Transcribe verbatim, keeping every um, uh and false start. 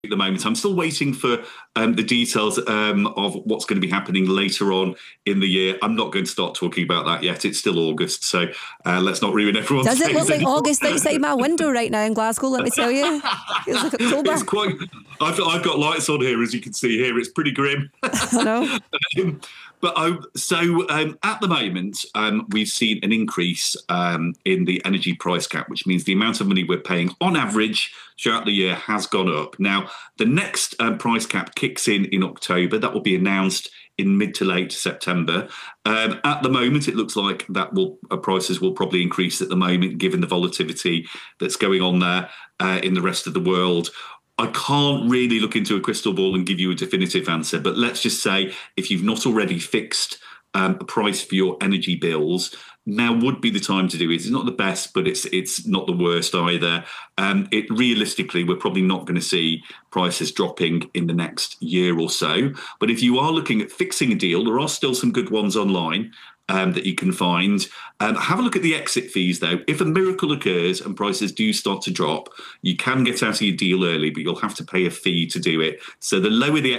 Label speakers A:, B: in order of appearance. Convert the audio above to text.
A: at the moment. I'm still waiting for um, the details um, of what's going to be happening later on in the year. I'm not going to start talking about that yet. It's still August, so uh, let's not ruin everyone's
B: Does it look like
A: anymore.
B: August outside my window right now in Glasgow, let me tell you? Feels like October.
A: It's quite, I've, I've got lights on here, as you can see here. It's pretty grim.
B: I know.
A: um, But um, so um, at the moment, um, we've seen an increase um, in the energy price cap, which means the amount of money we're paying on average throughout the year has gone up. Now, the next um, price cap kicks in in October. That will be announced in mid to late September. Um, at the moment, it looks like that will uh, prices will probably increase at the moment, given the volatility that's going on there uh, in the rest of the world. I can't really look into a crystal ball and give you a definitive answer, but let's just say if you've not already fixed um, a price for your energy bills, now would be the time to do it. It's not the best, but it's it's not the worst either. Um, it realistically, we're probably not going to see prices dropping in the next year or so. But if you are looking at fixing a deal, there are still some good ones online Um, that you can find. Um, have a look at the exit fees, though. If a miracle occurs and prices do start to drop, you can get out of your deal early, but you'll have to pay a fee to do it. So the lower the